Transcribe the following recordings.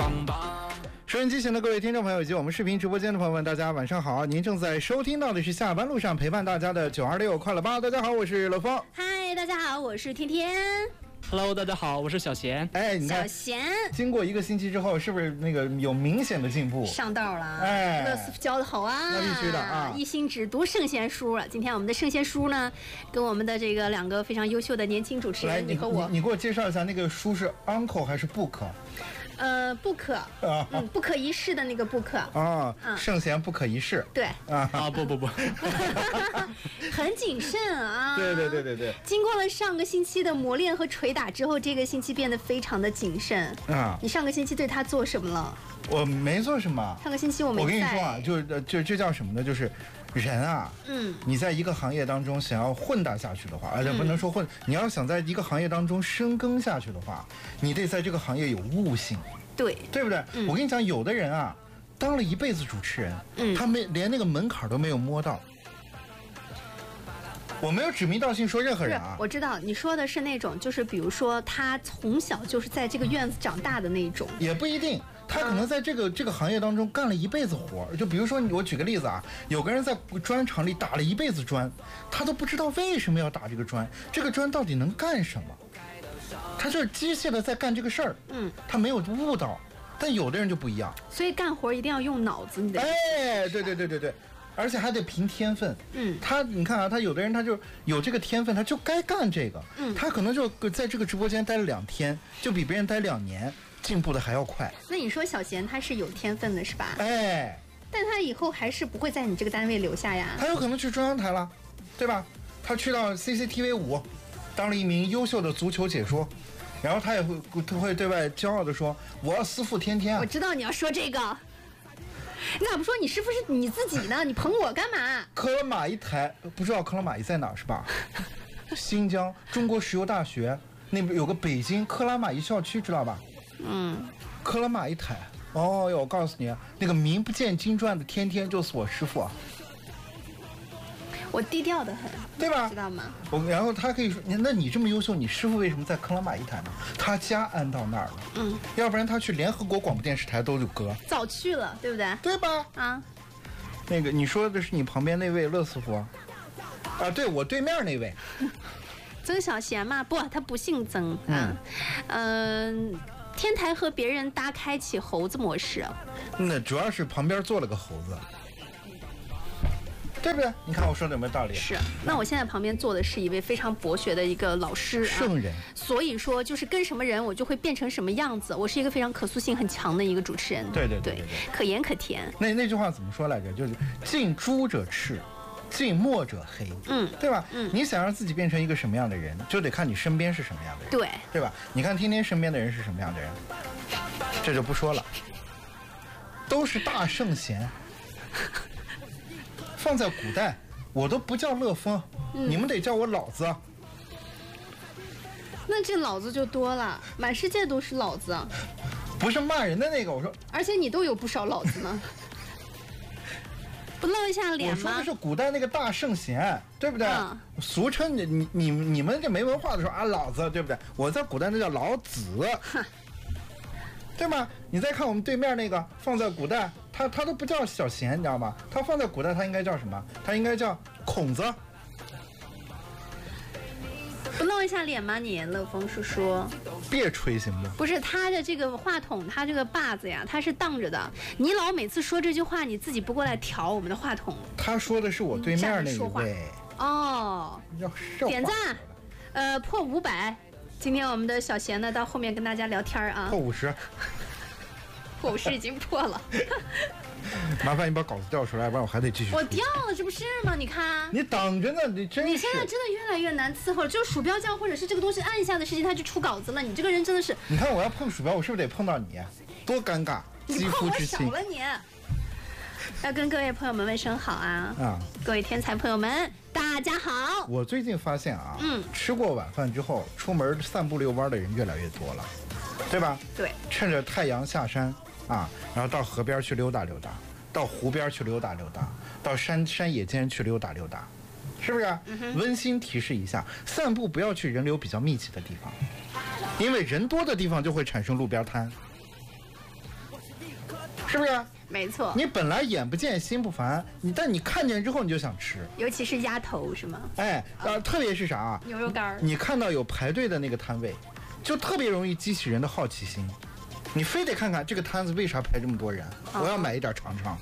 收音机前的各位听众朋友以及我们视频直播间的朋友们，大家晚上好！您正在收听到的是下班路上陪伴大家的926快乐吧。大家好，我是乐峰。 嗨，大家好，我是天天。 Hello， 大家好，我是小贤。 哎，你看， 小贤， 经过1个星期之后，是不是那个有明显的进步？ 上道了， 哎， 乐师傅教的好啊， 那必须的啊！ 一心只读圣贤书了。今天我们的圣贤书呢，跟我们的这个2个非常优秀的年轻主持人，你和我， 你给我介绍一下那个书是 uncle 还是 book？ 不可，不可一世的那个不可啊，圣贤不可一世， 对啊，不， 很谨慎啊， 对， 经过了上个星期的磨练和捶打之后，这个星期变得非常的谨慎啊。 你上个星期对他做什么了？ 我没做什么。 上个星期我没在。 我跟你说啊，就这叫什么呢？就是人啊，你在一个行业当中想要混搭下去的话，不能说混，你要想在一个行业当中深耕下去的话，你得在这个行业有悟性，对不对？我跟你讲，有的人啊，当了一辈子主持人，他连那个门槛都没有摸到。我没有指名道姓说任何人啊， 我知道你说的是那种，就是比如说他从小就是在这个院子长大的那种， 也不一定。他可能在这个行业当中干了一辈子活，就比如说我举个例子啊，有个人在砖厂里打了一辈子砖，他都不知道为什么要打这个砖，这个砖到底能干什么，他就是机械的在干这个事儿，他没有悟到。但有的人就不一样，所以干活一定要用脑子，你得对，而且还得凭天分。你看啊，他有的人他就有这个天分，他就该干这个。他可能就在这个直播间待了2天，就比别人待2年，进步的还要快。 那你说小贤他是有天分的是吧？ 哎， 但他以后还是不会在你这个单位留下呀。 他有可能去中央台了，对吧？他去到 CCTV5，当了一名优秀的足球解说。然后他会对外骄傲地说：“我要师傅天天啊！” 我知道你要说这个，你咋不说你师傅是你自己呢？你捧我干嘛？ 克拉玛依台不知道克拉玛依在哪是吧？新疆中国石油大学那边有个北京克拉玛依校区，知道吧？克拉玛依台。哦哟，我告诉你，那个名不见经传的天天就是我师傅啊。 我低调的很， 对吧？ 知道吗？ 然后他可以说，那你这么优秀，你师傅为什么在克拉玛依台呢？他家安到那儿了，要不然他去联合国广播电视台都有歌， 早去了，对不对？ 对吧？啊，那个你说的是你旁边那位乐师傅啊？对，我对面那位， 曾小贤嘛，不，他不姓曾，天台和别人搭开启猴子模式， 那主要是旁边坐了个猴子。对不对？你看我说的有没有道理？ 是。那我现在旁边坐的是一位非常博学的一个老师， 圣人。 所以说，就是跟什么人，我就会变成什么样子。我是一个非常可塑性很强的一个主持人。 对， 可盐可甜。 那句话怎么说来着？就是近朱者赤，近墨者黑。对吧？你想让自己变成一个什么样的人，就得看你身边是什么样的人。对吧？你看天天身边的人是什么样的人，这就不说了，都是大圣贤。放在古代，我都不叫乐峰，你们得叫我老子。 那这老子就多了，满世界都是老子。 不是骂人的那个，我说。而且你都有不少老子呢，不露一下脸吗？ 我说的是古代那个大圣贤，对不对？俗称你们这没文化的时候啊，老子，对不对？我在古代那叫老子，对吗？你再看我们对面那个，放在古代。他都不叫小贤，你知道吗？他放在古代，他应该叫什么？他应该叫孔子。 不露一下脸吗？你乐峰叔叔， 别吹行不？ 不是他的这个话筒，他这个把子呀，他是荡着的。你老每次说这句话，你自己不过来调我们的话筒。 他说的是我对面那一位。 哦，点赞，破500。今天我们的小贤呢，到后面跟大家聊天啊。 破50。 破50已经破了。 麻烦你把稿子调出来，不然我还得继续。 我调了，这不是吗？你看， 你挡着呢，你真是。 你现在真的越来越难伺候了，就是鼠标键或者是这个东西按一下的事情，它就出稿子了。你这个人真的是。 你看我要碰鼠标，我是不是得碰到你？多尴尬！肌肤之亲。 你碰我少了你。要跟各位朋友们问声好啊！各位天才朋友们，大家好。 我最近发现啊，吃过晚饭之后，出门散步遛弯的人越来越多了，对吧？ 对。 趁着太阳下山。然后到河边去溜达溜达，到湖边去溜达溜达，到山野间去溜达溜达，是不是？温馨提示一下，散步不要去人流比较密集的地方，因为人多的地方就会产生路边摊。 是不是？ 没错。 你本来眼不见心不烦，但你看见之后你就想吃。 尤其是鸭头是吗？ 哎，特别是啥啊？ 牛肉干。 你看到有排队的那个摊位，就特别容易激起人的好奇心。你非得看看这个摊子为啥排这么多人，我要买一点尝尝。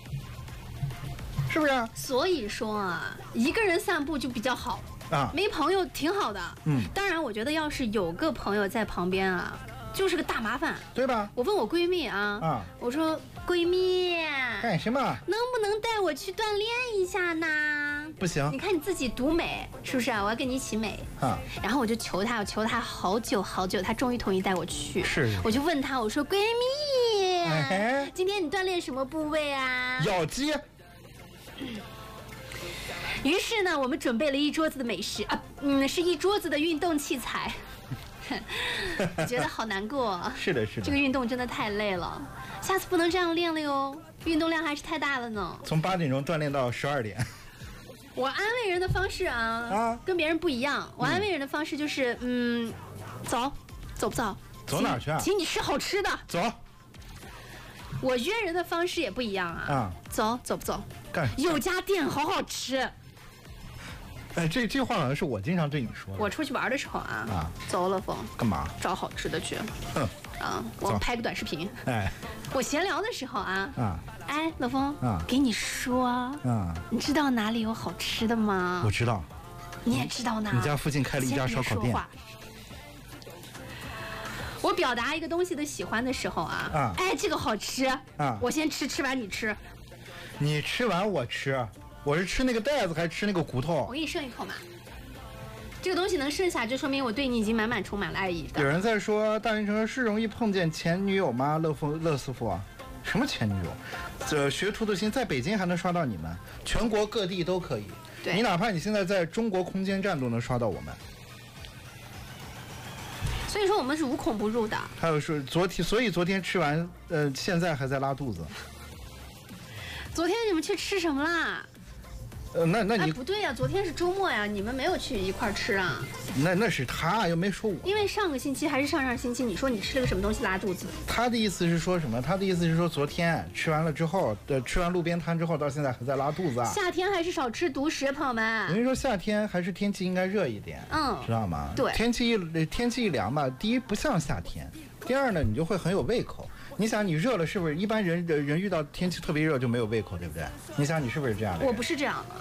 是不是？ 所以说啊，一个人散步就比较好啊， 没朋友挺好的。当然，我觉得要是有个朋友在旁边啊，就是个大麻烦， 对吧？ 我问我闺蜜啊，我说闺蜜， 干什么？ 能不能带我去锻炼一下呢？ 不行， 你看你自己独美，是不是啊？我要跟你一起美啊。然后我就求她，我求她好久好久，她终于同意带我去。 是， 我就问她，我说闺蜜，今天你锻炼什么部位啊？ 咬肌。 于是呢，我们准备了一桌子的美食啊，是一桌子的运动器材。我觉得好难过。 是的，是的。 这个运动真的太累了，下次不能这样练了哟，运动量还是太大了呢。 从8点钟锻炼到12点。 我安慰人的方式跟别人不一样。我安慰人的方式就是，走不走？ 走哪儿去啊？ 请你吃好吃的。 走。 我约人的方式也不一样啊。走不走？有家店好好吃。 哎，这话好像是我经常对你说的。 我出去玩的时候走了风。 干嘛？ 找好吃的去。我拍个短视频。 哎， 我闲聊的时候哎，乐峰给你说你知道哪里有好吃的吗？ 我知道。 你也知道呢？ 你家附近开了一家烧烤店。 我表达一个东西的喜欢的时候哎，这个好吃我先吃完你吃。 你吃完我吃，我是吃那个袋子还是吃那个骨头？ 我给你剩一口嘛。这个东西能剩下，就说明我对你已经满满充满了爱意的。 有人在说大学城是容易碰见前女友吗？乐师傅啊，什么前女友？这学徒的心在北京还能刷到你们，全国各地都可以。 对， 你哪怕你现在在中国空间站都能刷到我们。 所以说我们是无孔不入的。 还有说所以昨天吃完，现在还在拉肚子。 昨天你们去吃什么啦？ 那你不对呀，昨天是周末呀，你们没有去一块吃啊？ 那是他，又没说我。 因为上个星期还是上星期，你说你吃了个什么东西拉肚子？ 他的意思是说什么？他的意思是说昨天吃完了之后，吃完路边摊之后，到现在还在拉肚子啊。 夏天还是少吃独食，朋友们。 我跟你说，夏天还是天气应该热一点，知道吗？ 对， 天气一凉吧，第一不像夏天，第二呢，你就会很有胃口。你想你热了，是不是一般人遇到天气特别热就没有胃口，对不对？你想你是不是这样的人？ 我不是这样的。